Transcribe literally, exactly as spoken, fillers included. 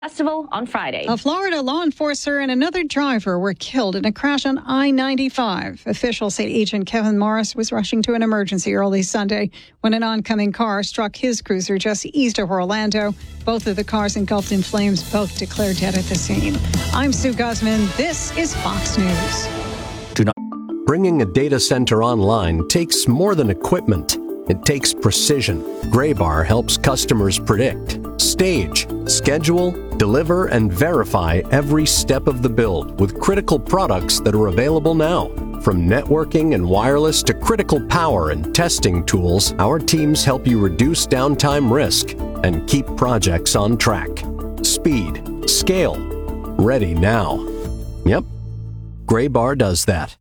Festival on Friday. A Florida law enforcer and another driver were killed in a crash on I ninety-five. Officials say Agent Kevin Morris was rushing to an emergency early Sunday when an oncoming car struck his cruiser just east of Orlando. Both of the cars engulfed in flames, both declared dead at the scene. I'm Sue Guzman. This is Fox News. Do not. Bringing a data center online takes more than equipment. It takes precision. Graybar helps customers predict, stage, schedule, deliver, and verify every step of the build with critical products that are available now. From networking and wireless to critical power and testing tools, our teams help you reduce downtime risk and keep projects on track. Speed, scale, ready now. Yep, Graybar does that.